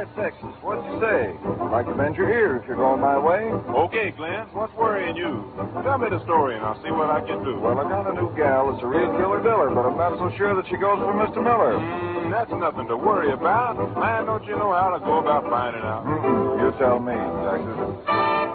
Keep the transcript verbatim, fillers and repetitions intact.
Texas. What'd you say? I'd like to bend your ear if you're going my way. Okay, Glenn. What's worrying you? Tell me the story and I'll see what I can do. Well, I got a new gal that's a real killer-diller, but I'm not so sure that she goes for Mister Miller. Mm, that's nothing to worry about. Man, don't you know how to go about finding out? Mm-mm. You tell me, Texas.